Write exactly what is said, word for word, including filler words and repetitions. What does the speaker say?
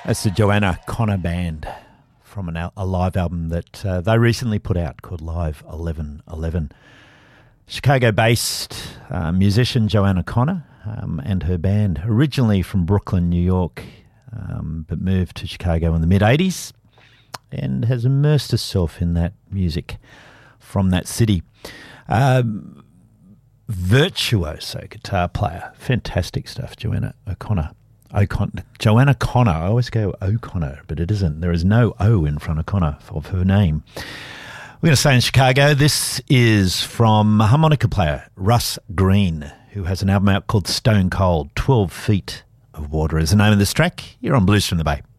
That's the Joanna Connor Band from an, a live album that uh, they recently put out called Live eleven eleven. Chicago-based uh, musician Joanna Connor um, and her band, originally from Brooklyn, New York, um, but moved to Chicago in the mid-eighties and has immersed herself in that music from that city. Um, virtuoso guitar player. Fantastic stuff, Joanna O'Connor. O'Connor. Joanna Connor. I always go O'Connor, but it isn't. There is no O in front of Connor of her name. We're going to stay in Chicago. This is from harmonica player Russ Green, who has an album out called Stone Cold. twelve Feet of Water is the name of this track. You're on Blues from the Bay.